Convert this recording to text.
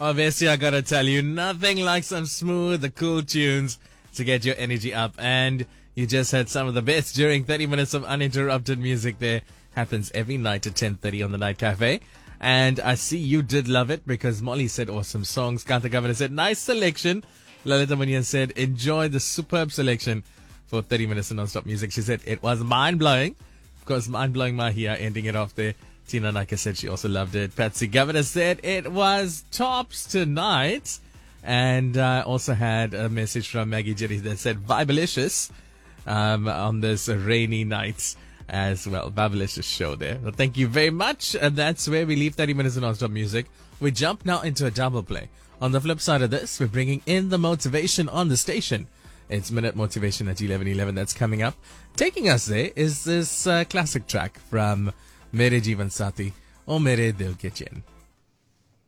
Obviously, I gotta tell you, nothing like some smooth, cool tunes to get your energy up. And you just had some of the best during 30 minutes of uninterrupted music there. Happens every night at 10:30 on the Night Cafe. And I see you did love it because Molly said awesome songs. Kanta Governor said nice selection. Lalita Munian said enjoy the superb selection for 30 minutes of non-stop music. She said it was mind-blowing. Of course, mind-blowing Mahia ending it off there. Tina Naika said she also loved it. Patsy Governor said it was tops tonight. And I also had a message from Maggie Jerry that said Vibelicious on this rainy night as well. Vibelicious show there. Well, thank you very much. And that's where we leave 30 minutes of non-stop music. We jump now into a double play. On the flip side of this, we're bringing in the motivation on the station. It's Minute Motivation at 11:11 that's coming up. Taking us there is this classic track from Mere Jeevan Saathi, O Mere Dil Ke Chain.